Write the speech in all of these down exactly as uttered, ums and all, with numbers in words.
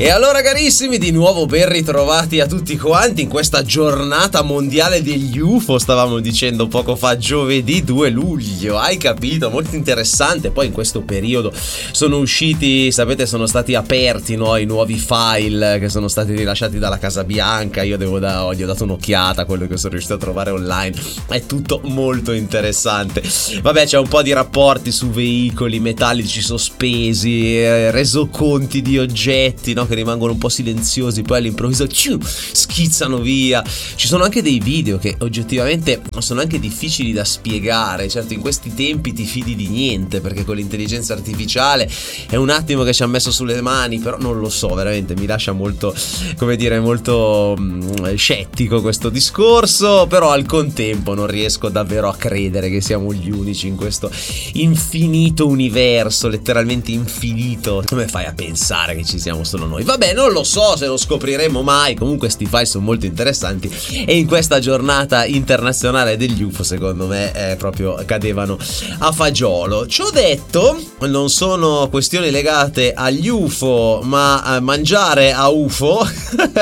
E allora carissimi, di nuovo ben ritrovati a tutti quanti in questa giornata mondiale degli U F O, stavamo dicendo poco fa, giovedì due luglio, hai capito? Molto interessante. Poi in questo periodo sono usciti, sapete, sono stati aperti, no, i nuovi file che sono stati rilasciati dalla Casa Bianca. Io devo da, gli ho dato un'occhiata a quello che sono riuscito a trovare online, è tutto molto interessante. Vabbè, c'è un po' di rapporti su veicoli metallici sospesi, eh, resoconti di oggetti, no, che rimangono un po' silenziosi, poi all'improvviso ciu, schizzano via. Ci sono anche dei video che oggettivamente sono anche difficili da spiegare. Certo, in questi tempi ti fidi di niente, perché con l'intelligenza artificiale è un attimo che ci ha messo sulle mani, però non lo so, veramente mi lascia molto, come dire, molto mh, scettico questo discorso. Però al contempo non riesco davvero a credere che siamo gli unici in questo infinito universo, letteralmente infinito. Come fai a pensare che ci siamo solo noi? Vabbè, non lo so se lo scopriremo mai. Comunque sti file sono molto interessanti e in questa giornata internazionale degli U F O secondo me eh, proprio cadevano a fagiolo. Ciò detto, non sono questioni legate agli U F O ma a mangiare a U F O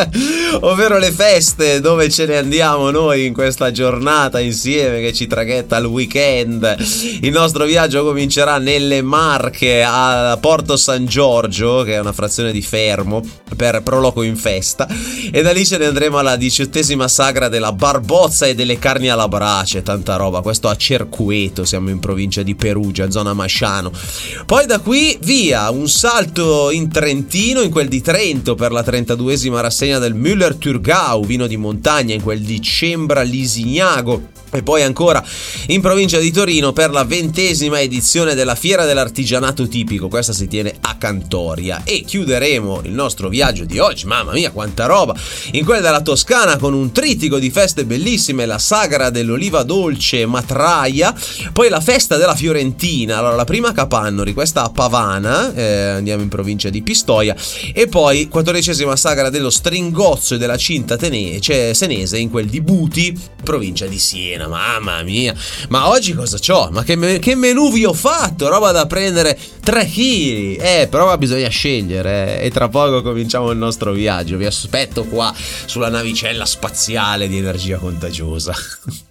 ovvero le feste dove ce ne andiamo noi in questa giornata insieme che ci traghetta al weekend. Il nostro viaggio comincerà nelle Marche a Porto San Giorgio, che è una frazione di Fermo, per Proloco in Festa, e da lì ce ne andremo alla diciottesima sagra della Barbozza e delle carni alla brace. Tanta roba, questo a Cercueto, siamo in provincia di Perugia, zona Masciano. Poi da qui via un salto in Trentino, in quel di Trento, per la trentaduesima rassegna del Müller-Thurgau, vino di montagna, in quel di Cembra Lisignago. E poi ancora in provincia di Torino per la ventesima edizione della Fiera dell'Artigianato Tipico. Questa si tiene a Cantoria. E chiuderemo il nostro viaggio di oggi, mamma mia quanta roba, in quella della Toscana con un trittico di feste bellissime: la Sagra dell'Oliva Dolce Matraia, poi la Festa della Fiorentina. Allora, la prima Capannori, questa a Pavana, eh, andiamo in provincia di Pistoia, e poi quattordicesima Sagra dello Stringozzo e della Cinta Tene- cioè, Senese, in quel di Buti, provincia di Siena. Mamma mia, ma oggi cosa c'ho? Ma che, me- che menù vi ho fatto? Roba da prendere tre chili. Eh, però bisogna scegliere, eh. E tra poco cominciamo il nostro viaggio. Vi aspetto qua sulla navicella spaziale di Energia Contagiosa.